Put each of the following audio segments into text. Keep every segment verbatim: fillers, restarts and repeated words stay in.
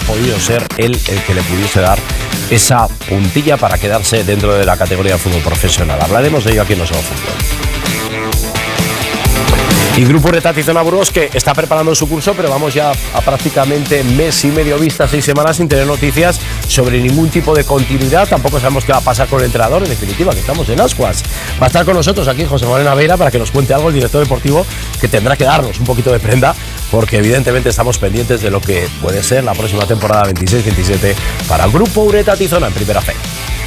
podido ser él el que le pudiese dar esa puntilla para quedarse dentro de la categoría de fútbol profesional. Hablaremos de ello aquí en No Solo Fútbol. Y Grupo Ureta Tizona Burgos, que está preparando su curso, pero vamos ya a prácticamente mes y medio vista, seis semanas sin tener noticias sobre ningún tipo de continuidad. Tampoco sabemos qué va a pasar con el entrenador, en definitiva, que estamos en ascuas. Va a estar con nosotros aquí José Manuel Naveira para que nos cuente algo el director deportivo, que tendrá que darnos un poquito de prenda, porque evidentemente estamos pendientes de lo que puede ser la próxima temporada veintiséis veintisiete para el Grupo Ureta Tizona en Primera Fe.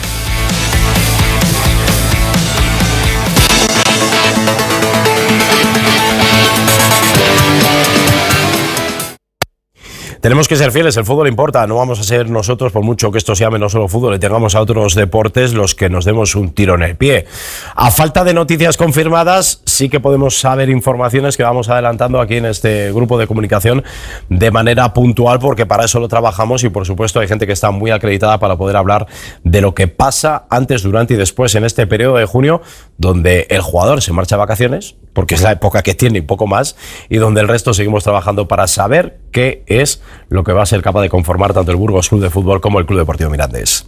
Tenemos que ser fieles, el fútbol importa, no vamos a ser nosotros, por mucho que esto se llame No Solo Fútbol y tengamos a otros deportes, los que nos demos un tiro en el pie. A falta de noticias confirmadas, sí que podemos saber informaciones que vamos adelantando aquí en este grupo de comunicación de manera puntual, porque para eso lo trabajamos y por supuesto hay gente que está muy acreditada para poder hablar de lo que pasa antes, durante y después en este periodo de junio, donde el jugador se marcha a vacaciones, porque es la época que tiene y poco más, y donde el resto seguimos trabajando para saber qué es lo que va a ser capaz de conformar tanto el Burgos Club de Fútbol como el Club Deportivo Mirandés.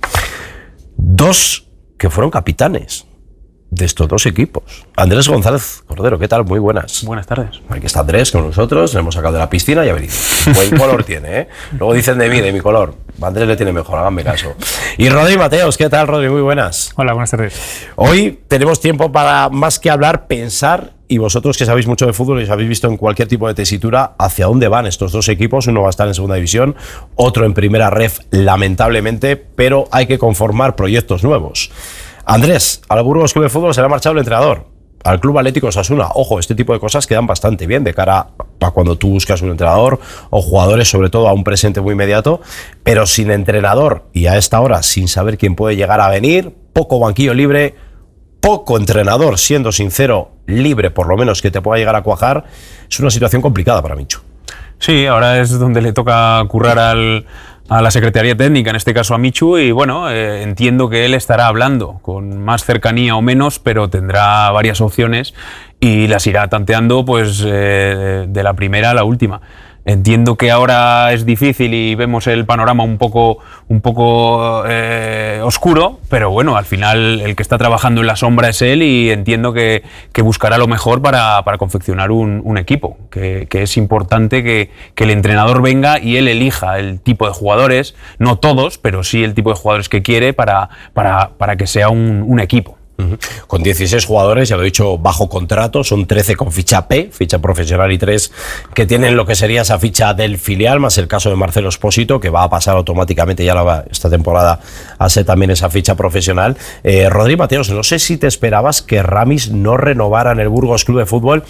Dos que fueron capitanes de estos dos equipos. Andrés González Cordero, ¿qué tal? Muy buenas. Buenas tardes. Aquí está Andrés con nosotros, le hemos sacado de la piscina y ha venido. Buen color tiene, ¿eh? Luego dicen de mí, de mi color. Andrés le tiene mejor, háganme caso. Y Rodri Mateos, ¿qué tal, Rodri? Muy buenas. Hola, buenas tardes. Hoy tenemos tiempo para, más que hablar, pensar, y vosotros que sabéis mucho de fútbol y os habéis visto en cualquier tipo de tesitura, hacia dónde van estos dos equipos. Uno va a estar en segunda división, otro en primera ref, lamentablemente, pero hay que conformar proyectos nuevos. Andrés, al Burgos Club de Fútbol se le ha marchado el entrenador. Al Club Atlético Osasuna, ojo, este tipo de cosas quedan bastante bien de cara a cuando tú buscas un entrenador o jugadores, sobre todo a un presente muy inmediato, pero sin entrenador y a esta hora sin saber quién puede llegar a venir, poco banquillo libre, poco entrenador, siendo sincero, libre por lo menos que te pueda llegar a cuajar, es una situación complicada para Michu. Sí, ahora es donde le toca currar al, a la Secretaría Técnica, en este caso a Michu, y bueno, eh, entiendo que él estará hablando con más cercanía o menos, pero tendrá varias opciones y las irá tanteando pues eh, de la primera a la última. Entiendo que ahora es difícil y vemos el panorama un poco, un poco eh, oscuro, pero bueno, al final el que está trabajando en la sombra es él y entiendo que, que buscará lo mejor para, para confeccionar un, un equipo, que, que es importante que, que el entrenador venga y él elija el tipo de jugadores, no todos, pero sí el tipo de jugadores que quiere para, para, para que sea un, un equipo. Uh-huh. Con dieciséis jugadores, ya lo he dicho, bajo contrato, son trece con ficha P, ficha profesional, y tres que tienen lo que sería esa ficha del filial, más el caso de Marcelo Espósito, que va a pasar automáticamente ya la, esta temporada a ser también esa ficha profesional. Eh, Rodri Mateos, no sé si te esperabas que Ramis no renovara en el Burgos Club de Fútbol.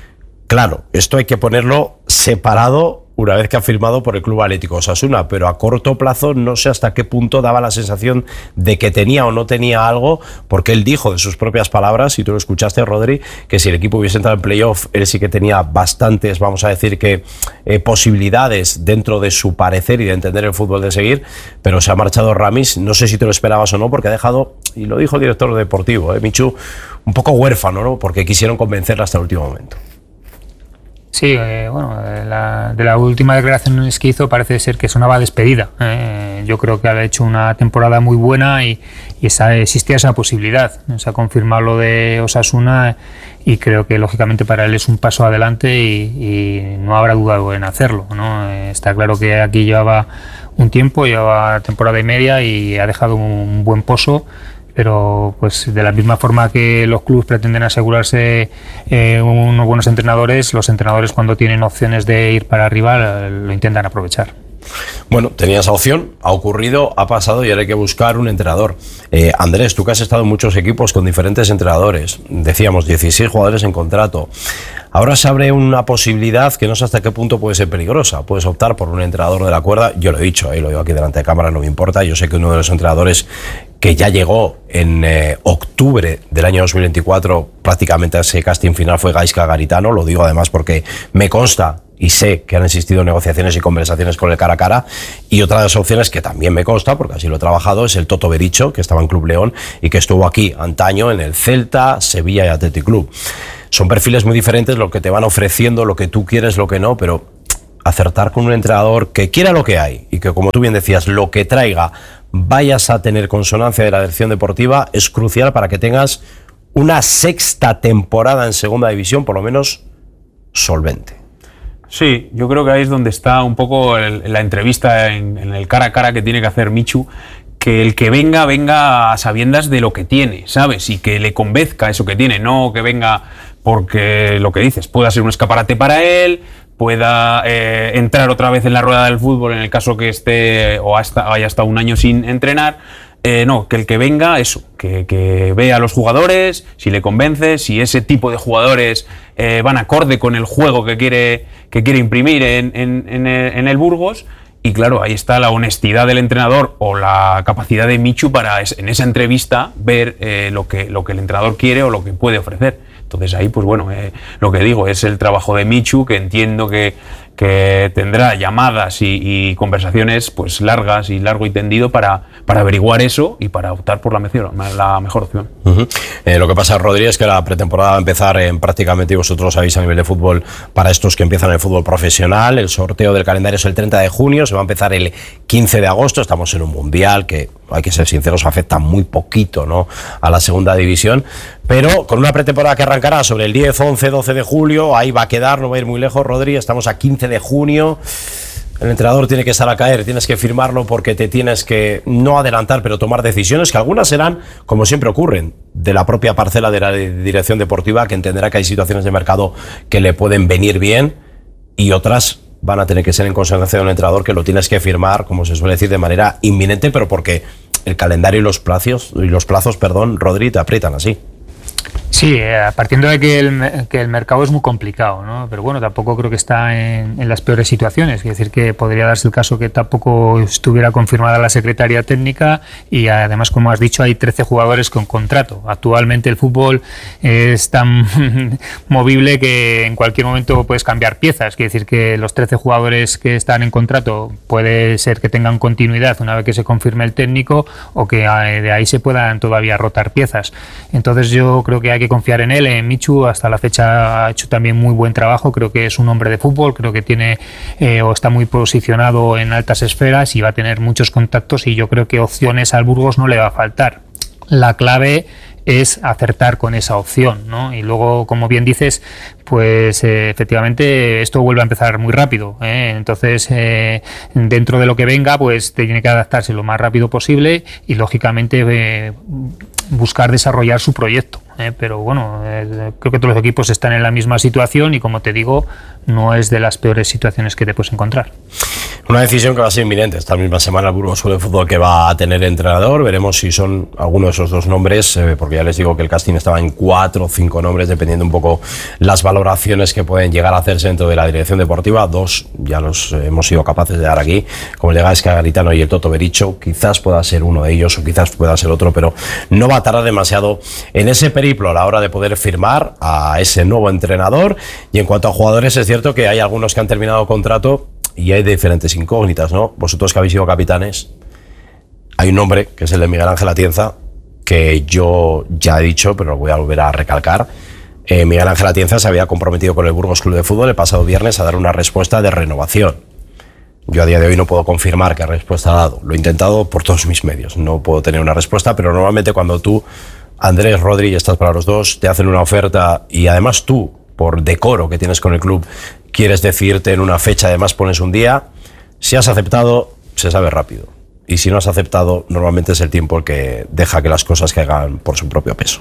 Claro, esto hay que ponerlo separado una vez que ha firmado por el Club Atlético Osasuna, pero a corto plazo no sé hasta qué punto daba la sensación de que tenía o no tenía algo, porque él dijo de sus propias palabras, y tú lo escuchaste, Rodri, que si el equipo hubiese entrado en playoff, él sí que tenía bastantes, vamos a decir que eh, posibilidades dentro de su parecer y de entender el fútbol de seguir, pero se ha marchado Ramis, no sé si te lo esperabas o no, porque ha dejado, y lo dijo el director deportivo, eh, Michu, un poco huérfano, ¿no? Porque quisieron convencerla hasta el último momento. Sí, eh, bueno, de la, de la última declaración que hizo parece ser que sonaba despedida. Eh, yo creo que ha hecho una temporada muy buena y, y esa, existía esa posibilidad. Se ha confirmado lo de Osasuna y creo que lógicamente para él es un paso adelante y, y no habrá dudado en hacerlo, ¿no? Eh, está claro que aquí llevaba un tiempo, llevaba temporada y media y ha dejado un buen pozo. Pero pues de la misma forma que los clubes pretenden asegurarse eh, unos buenos entrenadores, los entrenadores cuando tienen opciones de ir para arriba lo intentan aprovechar. Bueno, tenía esa opción, ha ocurrido, ha pasado y ahora hay que buscar un entrenador. Eh, Andrés, tú que has estado en muchos equipos con diferentes entrenadores, decíamos dieciséis jugadores en contrato. Ahora se abre una posibilidad que no sé hasta qué punto puede ser peligrosa. Puedes optar por un entrenador de la cuerda, yo lo he dicho, eh, lo digo aquí delante de cámara, no me importa. Yo sé que uno de los entrenadores que ya llegó en eh, octubre del año dos mil veinticuatro prácticamente a ese casting final fue Gaizka Garitano, lo digo además porque me consta y sé que han existido negociaciones y conversaciones con el cara a cara, y otra de las opciones que también me consta, porque así lo he trabajado, es el Toto Bericho, que estaba en Club León y que estuvo aquí antaño en el Celta, Sevilla y Athletic Club. Son perfiles muy diferentes, lo que te van ofreciendo, lo que tú quieres, lo que no, pero acertar con un entrenador que quiera lo que hay y que, como tú bien decías, lo que traiga vayas a tener consonancia de la dirección deportiva, es crucial para que tengas una sexta temporada en segunda división, por lo menos solvente. Sí, yo creo que ahí es donde está un poco el, la entrevista en, en el cara a cara que tiene que hacer Michu, que el que venga, venga a sabiendas de lo que tiene, ¿sabes? Y que le convenzca eso que tiene, no que venga porque, lo que dices, pueda ser un escaparate para él, pueda eh, entrar otra vez en la rueda del fútbol en el caso que esté o hasta, haya estado un año sin entrenar. Eh, no, que el que venga, eso, que, que vea a los jugadores, si le convence, si ese tipo de jugadores eh, van acorde con el juego que quiere, que quiere imprimir en, en, en, el, en el Burgos. Y claro, ahí está la honestidad del entrenador o la capacidad de Michu para en esa entrevista ver eh, lo, que, lo que el entrenador quiere o lo que puede ofrecer. Entonces ahí, pues bueno, eh, lo que digo, es el trabajo de Michu, que entiendo que, que tendrá llamadas y, y conversaciones pues largas y largo y tendido para, para averiguar eso y para optar por la mejor, la mejor opción. Uh-huh. Eh, lo que pasa, Rodri, es que la pretemporada va a empezar en prácticamente, y vosotros sabéis a nivel de fútbol, para estos que empiezan el fútbol profesional, el sorteo del calendario es el treinta de junio, se va a empezar el quince de agosto, estamos en un mundial que, hay que ser sinceros, afecta muy poquito, ¿no?, a la segunda división, pero con una pretemporada que arrancará sobre el diez, once, doce de julio, ahí va a quedar, no va a ir muy lejos, Rodri, estamos a quince de junio, el entrenador tiene que estar a caer, tienes que firmarlo porque te tienes que no adelantar, pero tomar decisiones que algunas serán, como siempre ocurren, de la propia parcela de la dirección deportiva, que entenderá que hay situaciones de mercado que le pueden venir bien, y otras van a tener que ser en consonancia de un entrenador que lo tienes que firmar, como se suele decir, de manera inminente, pero porque el calendario y los plazos, y los plazos, perdón, Rodri, te aprietan así. Sí, eh, partiendo de que el, que el mercado es muy complicado, ¿no? Pero bueno, tampoco creo que está en, en las peores situaciones. Es decir, que podría darse el caso que tampoco estuviera confirmada la secretaría técnica y además, como has dicho, hay trece jugadores con contrato. Actualmente el fútbol es tan movible que en cualquier momento puedes cambiar piezas. Quiere decir que los trece jugadores que están en contrato puede ser que tengan continuidad una vez que se confirme el técnico o que de ahí se puedan todavía rotar piezas. Entonces yo creo que hay que confiar en él, en Michu. Hasta la fecha ha hecho también muy buen trabajo, creo que es un hombre de fútbol, creo que tiene eh, o está muy posicionado en altas esferas y va a tener muchos contactos, y yo creo que opciones al Burgos no le va a faltar. La clave es acertar con esa opción, ¿no? Y luego, como bien dices, pues eh, efectivamente esto vuelve a empezar muy rápido, ¿eh? Entonces eh, dentro de lo que venga, pues tiene que adaptarse lo más rápido posible y lógicamente eh, buscar desarrollar su proyecto, ¿eh? Pero bueno, eh, creo que todos los equipos están en la misma situación y, como te digo, no es de las peores situaciones que te puedes encontrar. Una decisión que va a ser inminente. Esta misma semana el Burgos Club de Fútbol que va a tener entrenador. Veremos si son alguno de esos dos nombres, eh, porque ya les digo que el casting estaba en cuatro o cinco nombres, dependiendo un poco las valoraciones que pueden llegar a hacerse dentro de la dirección deportiva. Dos ya los eh, hemos sido capaces de dar aquí, como el de Gaisca Garitano y el Toto Bericho. Quizás pueda ser uno de ellos o quizás pueda ser otro, pero no va a tardar demasiado en ese periplo a la hora de poder firmar a ese nuevo entrenador. Y en cuanto a jugadores, es cierto que hay algunos que han terminado contrato y hay diferentes incógnitas, ¿no? Vosotros que habéis sido capitanes, hay un nombre que es el de Miguel Ángel Atienza, que yo ya he dicho, pero lo voy a volver a recalcar. Eh, Miguel Ángel Atienza se había comprometido con el Burgos Club de Fútbol el pasado viernes a dar una respuesta de renovación. Yo a día de hoy no puedo confirmar qué respuesta ha dado. Lo he intentado por todos mis medios. No puedo tener una respuesta, pero normalmente cuando tú, Andrés, Rodri, estás para los dos, te hacen una oferta y además tú, por decoro que tienes con el club, quieres decirte en una fecha, además pones un día, si has aceptado, se sabe rápido. Y si no has aceptado, normalmente es el tiempo el que deja que las cosas caigan por su propio peso.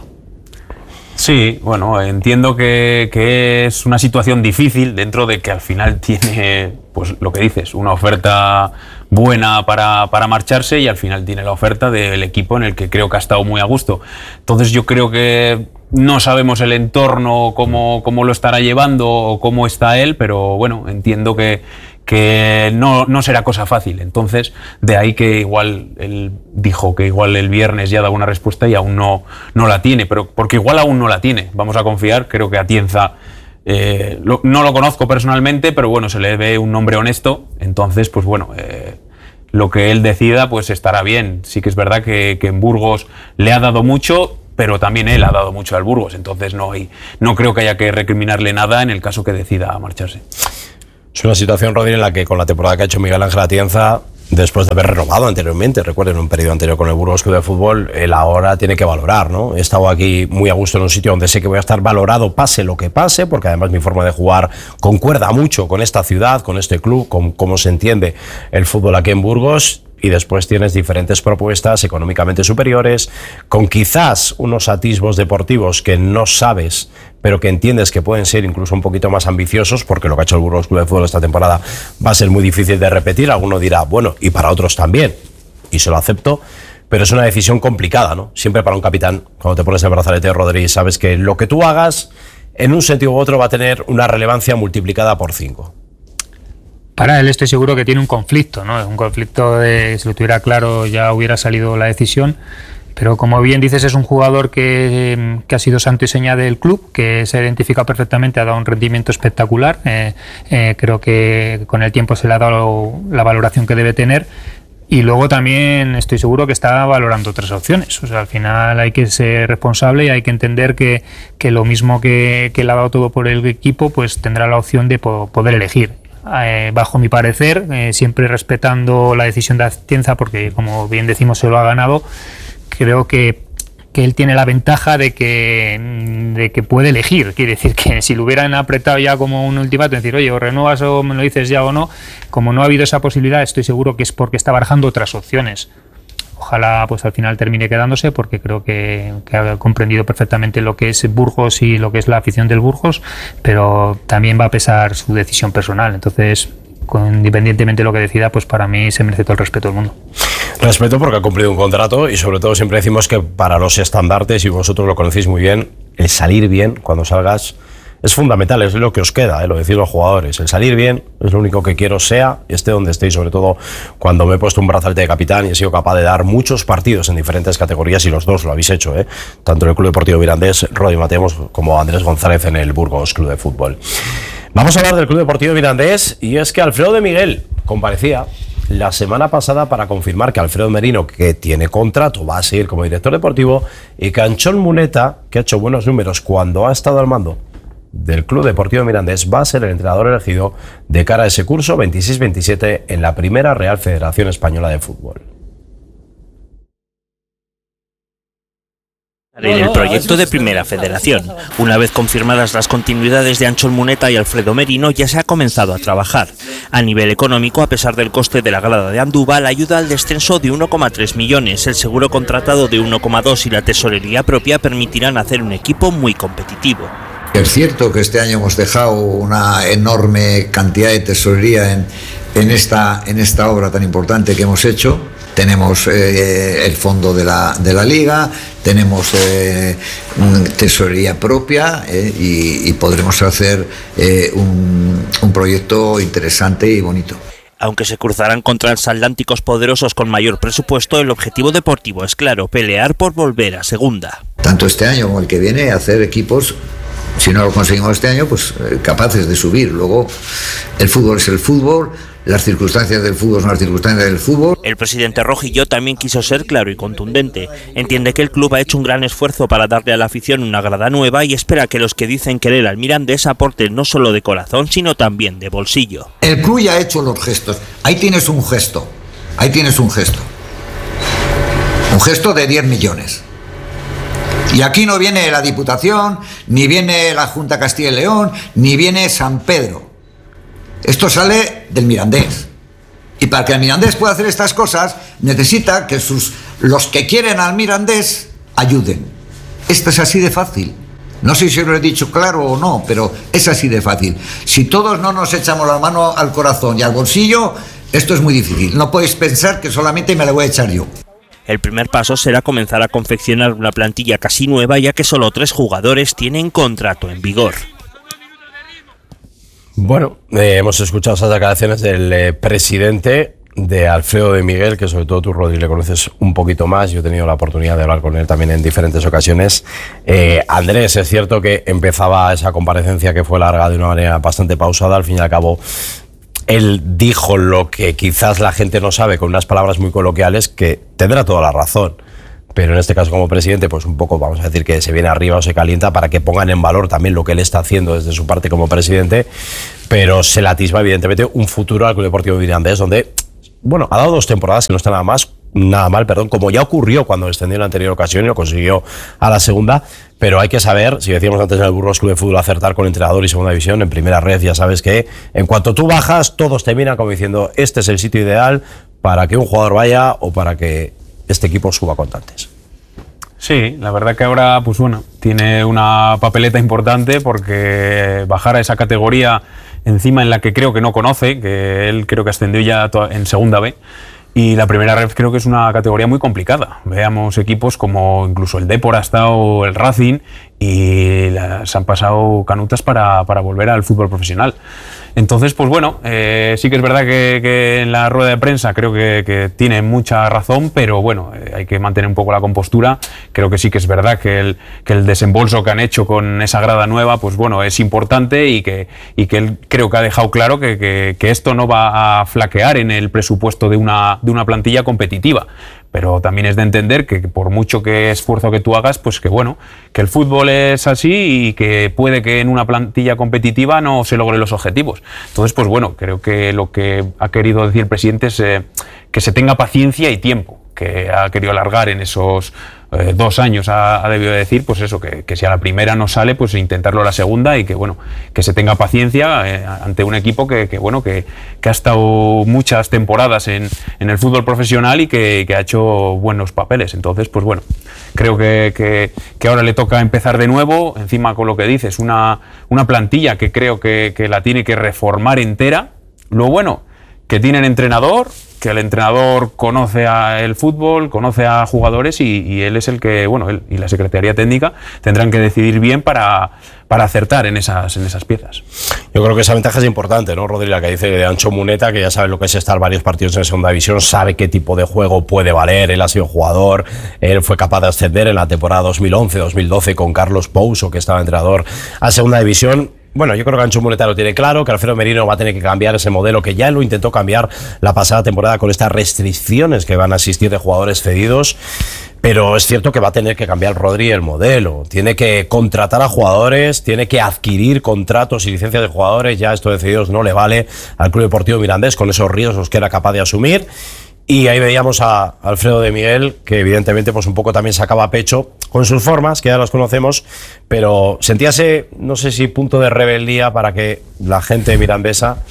Sí, bueno, entiendo que, que es una situación difícil dentro de que al final tiene, pues lo que dices, una oferta buena para, para marcharse y al final tiene la oferta del equipo en el que creo que ha estado muy a gusto. Entonces yo creo que no sabemos el entorno, cómo, cómo lo estará llevando o cómo está él, pero bueno, entiendo que, que no, no será cosa fácil. Entonces, de ahí que igual él dijo que igual el viernes ya daba una respuesta y aún no, no la tiene, pero porque igual aún no la tiene. Vamos a confiar, creo que Atienza eh, lo, no lo conozco personalmente, pero bueno, se le ve un nombre honesto, entonces pues bueno, eh, lo que él decida pues estará bien. Sí que es verdad que, que en Burgos le ha dado mucho, pero también él ha dado mucho al Burgos, entonces no, hay, no creo que haya que recriminarle nada en el caso que decida marcharse. Es una situación, Rodri, en la que con la temporada que ha hecho Miguel Ángel Atienza, después de haber renovado anteriormente, recuerden, un periodo anterior con el Burgos Club de Fútbol, él ahora tiene que valorar, ¿no? He estado aquí muy a gusto en un sitio donde sé que voy a estar valorado pase lo que pase, porque además mi forma de jugar concuerda mucho con esta ciudad, con este club, con cómo se entiende el fútbol aquí en Burgos. Y después tienes diferentes propuestas económicamente superiores, con quizás unos atisbos deportivos que no sabes, pero que entiendes que pueden ser incluso un poquito más ambiciosos, porque lo que ha hecho el Burgos Club de Fútbol esta temporada va a ser muy difícil de repetir. Alguno dirá, bueno, y para otros también, y se lo acepto, pero es una decisión complicada, ¿no? Siempre para un capitán, cuando te pones el brazalete, Rodri, sabes que lo que tú hagas, en un sentido u otro, va a tener una relevancia multiplicada por cinco. Para él estoy seguro que tiene un conflicto, ¿no? Es un conflicto de, si lo tuviera claro ya hubiera salido la decisión, pero como bien dices es un jugador que, que ha sido santo y seña del club, que se identifica perfectamente, ha dado un rendimiento espectacular, eh, eh, creo que con el tiempo se le ha dado la valoración que debe tener. Y luego también estoy seguro que está valorando otras opciones. O sea, al final hay que ser responsable y hay que entender que, que lo mismo que, que le ha dado todo por el equipo, pues tendrá la opción de po- poder elegir. Eh, bajo mi parecer, eh, siempre respetando la decisión de Atienza, porque como bien decimos se lo ha ganado, creo que, que él tiene la ventaja de que, de que puede elegir. Quiere decir que si lo hubieran apretado ya como un ultimátum, decir, oye, o renuevas o me lo dices ya o no, como no ha habido esa posibilidad, estoy seguro que es porque está barajando otras opciones. Ojalá pues al final termine quedándose, porque creo que, que ha comprendido perfectamente lo que es Burgos y lo que es la afición del Burgos, pero también va a pesar su decisión personal. Entonces, con, independientemente de lo que decida, pues para mí se merece todo el respeto del mundo. Respeto porque ha cumplido un contrato y sobre todo siempre decimos que para los estandartes, y vosotros lo conocéis muy bien, el salir bien cuando salgas es fundamental, es lo que os queda, ¿eh? Lo decís los jugadores. El salir bien es lo único que quiero, sea esté donde estéis, sobre todo cuando me he puesto un brazalete de capitán y he sido capaz de dar muchos partidos en diferentes categorías, y los dos lo habéis hecho, ¿eh? Tanto en el Club Deportivo Mirandés, Rodri Matemos, como Andrés González en el Burgos Club de Fútbol. Vamos a hablar del Club Deportivo Mirandés, y es que Alfredo de Miguel comparecía la semana pasada para confirmar que Alfredo Merino, que tiene contrato, va a seguir como director deportivo, y que Anchón Muneta, que ha hecho buenos números cuando ha estado al mando del Club Deportivo Mirandés, va a ser el entrenador elegido de cara a ese curso veintiséis veintisiete en la primera Real Federación Española de Fútbol. En el proyecto de Primera Federación, una vez confirmadas las continuidades de Anchón Muneta y Alfredo Merino, ya se ha comenzado a trabajar. A nivel económico, a pesar del coste de la grada de Andúba, la ayuda al descenso de uno coma tres millones, el seguro contratado de uno coma dos y la tesorería propia permitirán hacer un equipo muy competitivo. Es cierto que este año hemos dejado una enorme cantidad de tesorería en, en, esta, en esta obra tan importante que hemos hecho. Tenemos eh, el fondo de la, de la Liga, tenemos eh, tesorería propia eh, y, y podremos hacer eh, un, un proyecto interesante y bonito. Aunque se cruzarán contra transatlánticos poderosos con mayor presupuesto, el objetivo deportivo es claro, pelear por volver a segunda. Tanto este año como el que viene, hacer equipos, si no lo conseguimos este año, pues eh, capaces de subir. Luego, el fútbol es el fútbol, las circunstancias del fútbol son las circunstancias del fútbol. El presidente Rojillo también quiso ser claro y contundente. Entiende que el club ha hecho un gran esfuerzo para darle a la afición una grada nueva y espera que los que dicen querer al Mirandés aporten no solo de corazón, sino también de bolsillo. El club ya ha hecho los gestos. Ahí tienes un gesto. Ahí tienes un gesto. Un gesto de diez millones. Y aquí no viene la Diputación, ni viene la Junta Castilla y León, ni viene San Pedro. Esto sale del Mirandés. Y para que el Mirandés pueda hacer estas cosas, necesita que sus, los que quieren al Mirandés ayuden. Esto es así de fácil. No sé si lo he dicho claro o no, pero es así de fácil. Si todos no nos echamos la mano al corazón y al bolsillo, esto es muy difícil. No podéis pensar que solamente me la voy a echar yo. El primer paso será comenzar a confeccionar una plantilla casi nueva, ya que solo tres jugadores tienen contrato en vigor. Bueno, eh, hemos escuchado esas declaraciones del eh, presidente de Alfredo de Miguel, que sobre todo tú, Rodri, le conoces un poquito más. Yo he tenido la oportunidad de hablar con él también en diferentes ocasiones. Eh, Andrés, es cierto que empezaba esa comparecencia que fue larga de una manera bastante pausada. Al fin y al cabo, él dijo lo que quizás la gente no sabe con unas palabras muy coloquiales, que tendrá toda la razón. pero en este caso como presidente, pues un poco vamos a decir que se viene arriba o se calienta para que pongan en valor también lo que él está haciendo desde su parte como presidente, pero se le atisba evidentemente un futuro al Club Deportivo Mirandés, donde, bueno, ha dado dos temporadas que no está nada más, nada mal, perdón, como ya ocurrió cuando descendió en la anterior ocasión y lo consiguió a la segunda, pero hay que saber, si decíamos antes en el Burgos Club de Fútbol, acertar con entrenador y segunda división, en primera red ya sabes que en cuanto tú bajas, todos te miran como diciendo, este es el sitio ideal para que un jugador vaya o para que este equipo suba contantes. Sí, la verdad que ahora, pues bueno, tiene una papeleta importante porque bajar a esa categoría encima en la que creo que no conoce, que él creo que ascendió ya en segunda B, y la primera red creo que es una categoría muy complicada. Veamos equipos como incluso el Depor ha estado, el Racing, y las han pasado canutas para, para volver al fútbol profesional. Entonces, pues bueno, eh, sí que es verdad que, que en la rueda de prensa creo que, que tiene mucha razón, pero bueno, eh, hay que mantener un poco la compostura. Creo que sí que es verdad que el, que el desembolso que han hecho con esa grada nueva, pues bueno, es importante y que, y que él creo que ha dejado claro que, que, que esto no va a flaquear en el presupuesto de una, de una plantilla competitiva. Pero también es de entender que por mucho que esfuerzo que tú hagas, pues que bueno, que el fútbol es así y que puede que en una plantilla competitiva no se logren los objetivos. Entonces, pues bueno, creo que lo que ha querido decir el presidente es eh, que se tenga paciencia y tiempo, que ha querido alargar en esos eh, dos años, ha, ha debido decir, pues eso, que, que si a la primera no sale, pues intentarlo a la segunda y que bueno, que se tenga paciencia eh, ante un equipo que, que bueno, que, que ha estado muchas temporadas en, en el fútbol profesional y que, que ha hecho buenos papeles. Entonces, pues bueno, creo que, que, que ahora le toca empezar de nuevo, encima con lo que dices, una, una plantilla que creo que, que la tiene que reformar entera. Lo bueno, que tienen entrenador, que el entrenador conoce a el fútbol, conoce a jugadores y, y él es el que, bueno, él y la Secretaría Técnica tendrán que decidir bien para, para acertar en esas, en esas piezas. Yo creo que esa ventaja es importante, ¿no, Rodri? La que dice de Ancho Muneta, que ya sabe lo que es estar varios partidos en segunda división, sabe qué tipo de juego puede valer, él ha sido jugador, él fue capaz de ascender en la temporada dos mil once dos mil doce con Carlos Pouso, que estaba entrenador a segunda división. Bueno, yo creo que Ancho Muneta lo tiene claro, que Alfredo Merino va a tener que cambiar ese modelo que ya lo intentó cambiar la pasada temporada con estas restricciones que van a existir de jugadores cedidos, pero es cierto que va a tener que cambiar Rodri el modelo, tiene que contratar a jugadores, tiene que adquirir contratos y licencias de jugadores, ya esto de cedidos no le vale al Club Deportivo Mirandés con esos riesgos que era capaz de asumir. Y ahí veíamos a Alfredo de Miguel, que evidentemente pues un poco también sacaba pecho con sus formas, que ya las conocemos, pero sentíase, no sé si punto de rebeldía para que la gente mirandesa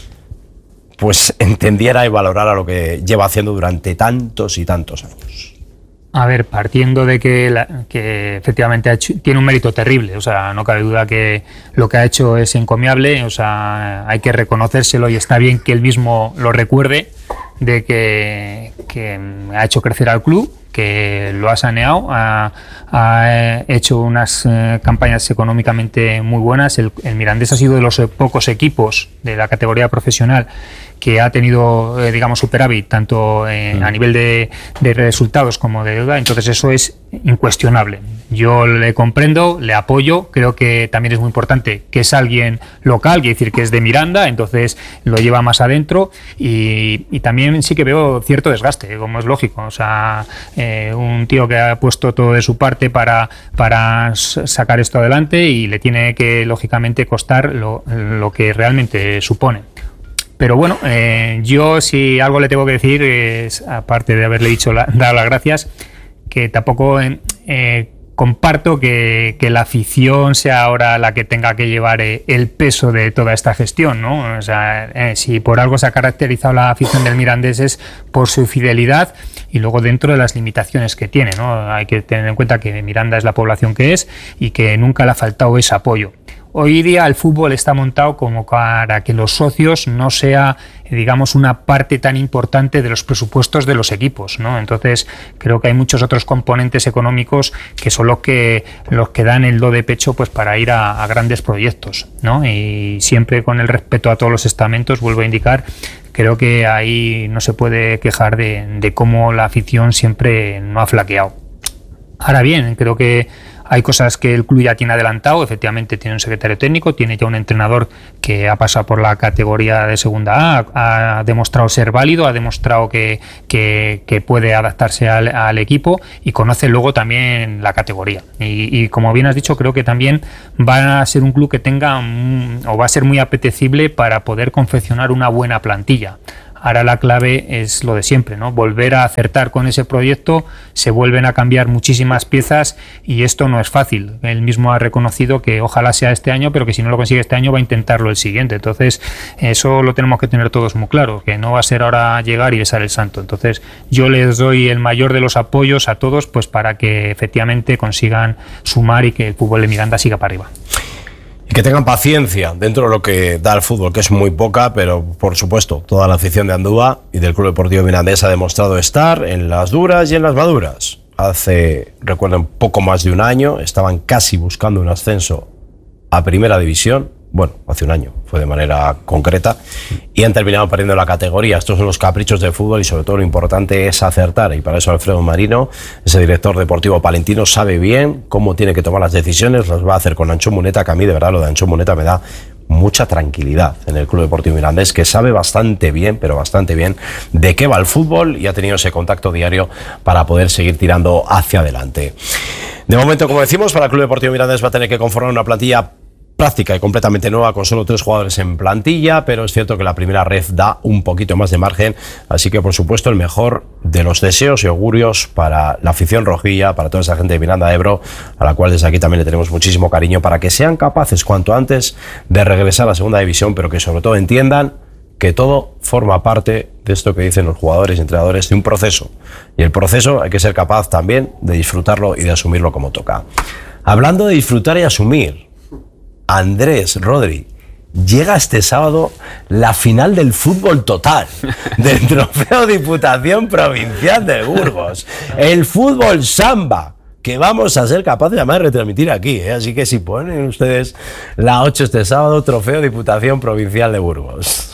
pues entendiera y valorara lo que lleva haciendo durante tantos y tantos años. A ver, partiendo de que, la, que efectivamente ha hecho, tiene un mérito terrible, o sea, no cabe duda que lo que ha hecho es encomiable, o sea, hay que reconocérselo y está bien que él mismo lo recuerde, de que, que ha hecho crecer al club, que lo ha saneado, ha, ha hecho unas eh, campañas económicamente muy buenas. El, el Mirandés ha sido de los eh, pocos equipos de la categoría profesional que ha tenido, eh, digamos, superávit, tanto eh, mm. a nivel de, de resultados como de deuda, entonces eso es incuestionable. Yo le comprendo, le apoyo, creo que también es muy importante que es alguien local, quiere decir que es de Miranda, entonces lo lleva más adentro y, y también sí que veo cierto desgaste, como es lógico, o sea, eh, un tío que ha puesto todo de su parte para, para sacar esto adelante y le tiene que, lógicamente, costar lo, lo que realmente supone. Pero bueno, eh, yo si algo le tengo que decir, es, aparte de haberle dicho la, dar las gracias, que tampoco eh, eh, comparto que, que la afición sea ahora la que tenga que llevar eh, el peso de toda esta gestión, ¿no? O sea, eh, si por algo se ha caracterizado la afición del Mirandés es por su fidelidad y luego dentro de las limitaciones que tiene, ¿no? Hay que tener en cuenta que Miranda es la población que es y que nunca le ha faltado ese apoyo. Hoy día el fútbol está montado como para que los socios no sea, digamos, una parte tan importante de los presupuestos de los equipos, ¿no? Entonces creo que hay muchos otros componentes económicos que son los que los que dan el do de pecho pues para ir a, a grandes proyectos, ¿no? Y siempre con el respeto a todos los estamentos, vuelvo a indicar, creo que ahí no se puede quejar de, de cómo la afición siempre no ha flaqueado. Ahora bien, creo que Hay cosas que el club ya tiene adelantado, efectivamente tiene un secretario técnico, tiene ya un entrenador que ha pasado por la categoría de segunda A, ha demostrado ser válido, ha demostrado que, que, que puede adaptarse al, al equipo y conoce luego también la categoría. Y, y como bien has dicho, creo que también va a ser un club que tenga, un, o va a ser muy apetecible para poder confeccionar una buena plantilla. Ahora la clave es lo de siempre, ¿no? Volver a acertar con ese proyecto, se vuelven a cambiar muchísimas piezas y esto no es fácil. Él mismo ha reconocido que ojalá sea este año, pero que si no lo consigue este año va a intentarlo el siguiente. Entonces, eso lo tenemos que tener todos muy claro, que no va a ser ahora llegar y besar el santo. Entonces, yo les doy el mayor de los apoyos a todos, pues para que efectivamente consigan sumar y que el fútbol de Miranda siga para arriba. Y que tengan paciencia dentro de lo que da el fútbol, que es muy poca, pero por supuesto, toda la afición de Andúa y del Club Deportivo Mirandés ha demostrado estar en las duras y en las maduras. Hace, recuerden, poco más de un año, estaban casi buscando un ascenso a Primera División. Bueno, hace un año, fue de manera concreta, y han terminado perdiendo la categoría. Estos son los caprichos del fútbol y sobre todo lo importante es acertar, y para eso Alfredo Marino, ese director deportivo palentino, sabe bien cómo tiene que tomar las decisiones. Las va a hacer con Ancho Muneta, que a mí de verdad lo de Ancho Muneta me da mucha tranquilidad en el Club Deportivo Mirandés, que sabe bastante bien, pero bastante bien, de qué va el fútbol y ha tenido ese contacto diario para poder seguir tirando hacia adelante. De momento, como decimos, para el Club Deportivo Mirandés va a tener que conformar una plantilla práctica y completamente nueva con solo tres jugadores en plantilla, pero es cierto que la primera red da un poquito más de margen, así que por supuesto el mejor de los deseos y augurios para la afición rojilla, para toda esa gente de Miranda de Ebro, a la cual desde aquí también le tenemos muchísimo cariño, para que sean capaces cuanto antes de regresar a la segunda división, pero que sobre todo entiendan que todo forma parte de esto que dicen los jugadores y entrenadores, de un proceso, y el proceso hay que ser capaz también de disfrutarlo y de asumirlo como toca. Hablando de disfrutar y asumir, Andrés, Rodri, llega este sábado la final del fútbol total, del Trofeo Diputación Provincial de Burgos, el fútbol samba, que vamos a ser capaces de retransmitir aquí, ¿eh? Así que si ponen ustedes la ocho este sábado, Trofeo Diputación Provincial de Burgos.